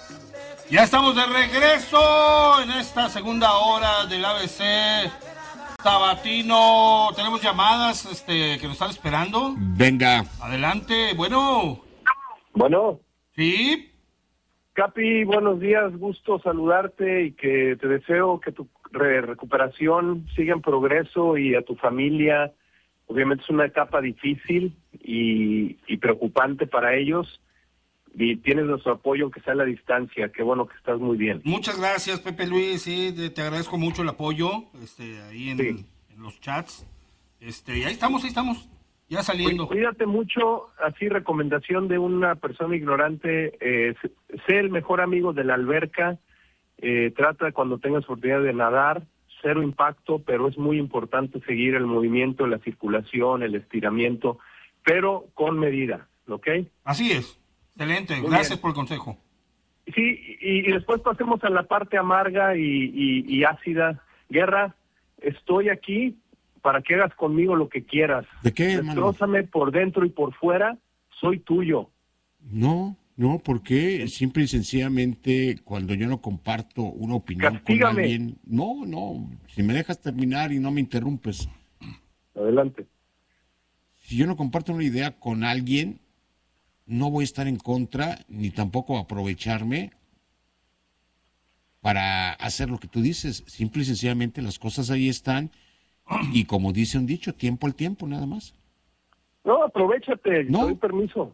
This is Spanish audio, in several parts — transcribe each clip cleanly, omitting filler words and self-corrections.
Ya estamos de regreso en esta segunda hora del ABC Sabatino. Tenemos llamadas que nos están esperando. Venga. Adelante. Bueno. Bueno. Sí. Capi, buenos días. Gusto saludarte y que te deseo que tu recuperación siga en progreso y a tu familia. Obviamente es una etapa difícil y preocupante para ellos. Y tienes nuestro apoyo, aunque sea a la distancia. Qué bueno que estás muy bien. Muchas gracias, Pepe Luis. Sí, te agradezco mucho el apoyo ahí en los chats. Y ahí estamos, ya saliendo. Cuídate mucho. Así, recomendación de una persona ignorante. Sé el mejor amigo de la alberca. Trata cuando tengas oportunidad de nadar. Cero impacto, pero es muy importante seguir el movimiento, la circulación, el estiramiento, pero con medida, ¿ok? Así es. Excelente, gracias por el consejo. Sí, y después pasemos a la parte amarga y ácida. Guerra, estoy aquí para que hagas conmigo lo que quieras. ¿De qué, hermano? Destrózame por dentro y por fuera, soy tuyo. No, porque simple y sencillamente cuando yo no comparto una opinión Castígame. con alguien... No, si me dejas terminar y no me interrumpes. Adelante. Si yo no comparto una idea con alguien, no voy a estar en contra, ni tampoco aprovecharme para hacer lo que tú dices. Simple y sencillamente las cosas ahí están y como dice un dicho, tiempo al tiempo, nada más. No, aprovéchate, No. te doy permiso.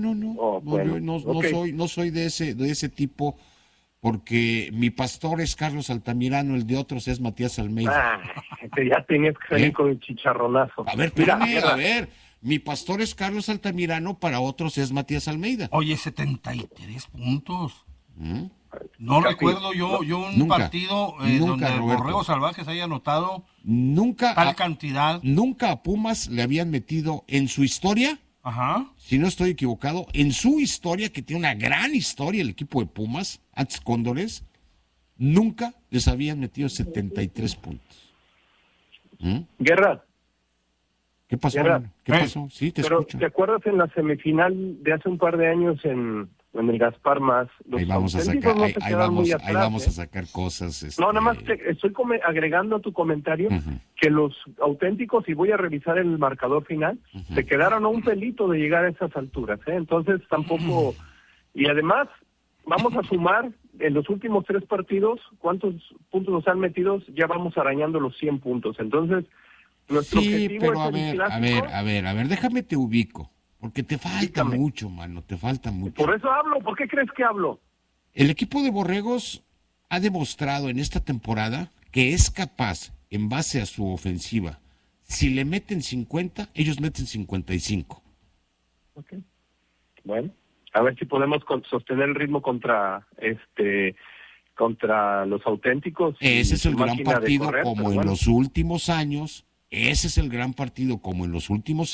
No soy de ese tipo, porque mi pastor es Carlos Altamirano, el de otros es Matías Almeida. Ya tenías que salir con el chicharronazo. A ver, espérame, a ver. Mi pastor es Carlos Altamirano, para otros es Matías Almeida. Oye, 73 puntos. No recuerdo yo un partido donde Roberto, Borregos Salvajes haya anotado nunca tal cantidad. Nunca a Pumas le habían metido en su historia, si no estoy equivocado, en su historia, que tiene una gran historia el equipo de Pumas, antes Cóndores, nunca les habían metido 73 puntos. Guerra. ¿Qué pasó? Guerra. ¿Qué pasó? Sí, te escucho. ¿Te acuerdas en la semifinal de hace un par de años en el Gaspar Más? Ahí vamos a sacar, ahí vamos a sacar cosas. No, nada más estoy agregando a tu comentario que los auténticos, y voy a revisar el marcador final, se quedaron a un pelito de llegar a esas alturas, entonces tampoco... Y además, vamos a sumar en los últimos 3 partidos, ¿cuántos puntos nos han metido? Ya vamos arañando los 100 puntos, entonces nuestro objetivo pero es a ver, déjame te ubico. Porque te falta mucho, mano, te falta mucho. Por eso hablo, ¿por qué crees que hablo? El equipo de Borregos ha demostrado en esta temporada que es capaz, en base a su ofensiva, si le meten 50, ellos meten 55. Ok. Bueno, a ver si podemos sostener el ritmo contra los auténticos. Ese es el gran partido, como en los últimos años. Ese es el gran partido, como en los últimos